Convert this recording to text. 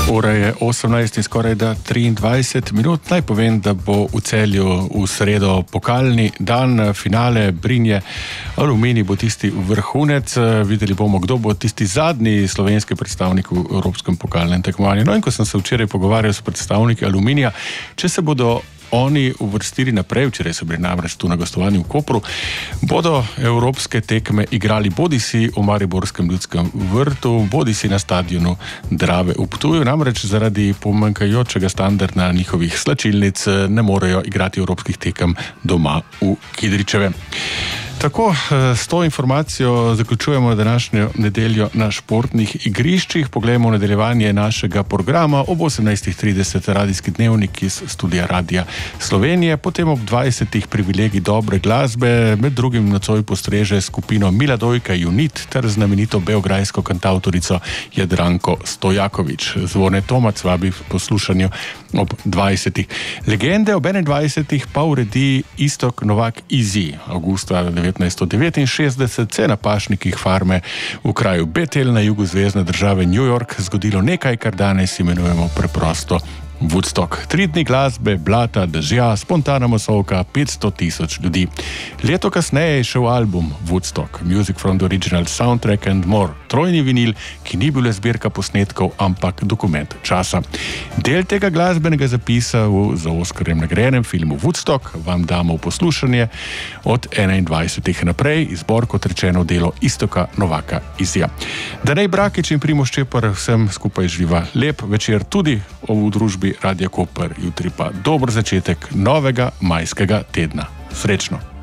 Ura je 18 in skoraj da 23 minut. Naj povem, da bo v Celju v sredo pokalni dan, finale Brinje. Aluminij bo tisti vrhunec. Videli bomo, kdo bo tisti zadnji slovenski predstavnik v evropskem pokalnem tekmovanju. No in ko sem se včeraj pogovarjal s predstavniki Aluminija, če se bodo oni uvrstili naprej, včeraj so bili namreč tu na gostovanju v Kopru, bodo evropske tekme igrali bodisi v Mariborskem ljudskem vrtu, bodisi na stadionu Drave v Ptuju, namreč zaradi pomanjkajočega standarda njihovih slačilnic ne morejo igrati evropskih tekem doma v Kidričevem. Tako, s to informacijo zaključujemo današnjo nedeljo na športnih igriščih. Poglejmo nadaljevanje našega programa ob 18:30 radijski dnevnik iz studia Radia Slovenije, potem ob 20 privilegij dobre glasbe, med drugim nocoj postreže skupino Miladojka Unit ter znamenito beograjsko kantavtorico Jadranko Stojaković. Zvone Tomac vabi v poslušanju ob 20. Legende ob 21. pa uredi Iztok Novak Easy. Avgusta 1969 se na pašnikih farme v kraju Bethel na jugu zvezne države New York zgodilo nekaj, kar danes imenujemo preprosto Woodstock. 3 dni glasbe, blata, dežja, spontana masovka, 500,000 ljudi. Leto kasneje je šel album Woodstock, Music from the Original Soundtrack and More, trojni vinil, ki ni bil zbirka posnetkov, ampak dokument časa. Del tega glasbenega zapisa v za Oskarjem nagrajenem filmu Woodstock vam damo v poslušanje od 21. naprej, izbor kot rečeno delo Iztoka Novaka Easyja. Danej Brakič in Primož Čepar vsem skupaj živa lep večer tudi v družbi Radia Koper, jutri pa dober začetek novega majskega tedna. Srečno!